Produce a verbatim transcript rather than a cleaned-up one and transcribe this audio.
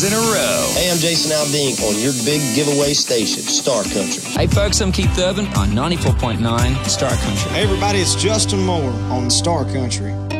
years in a row. Hey, I'm Jason Aldean on your big giveaway station, Star Country. Hey, folks, I'm Keith Urban on ninety-four point nine Star Country. Hey, everybody, it's Justin Moore on Star Country.